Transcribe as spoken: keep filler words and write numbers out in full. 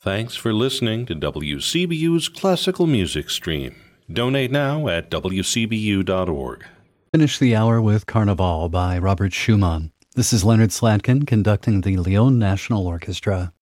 Thanks for listening to W C B U's Classical Music Stream. Donate now at w c b u dot org. Finish the hour with Carnival by Robert Schumann. This is Leonard Slatkin conducting the Lyon National Orchestra.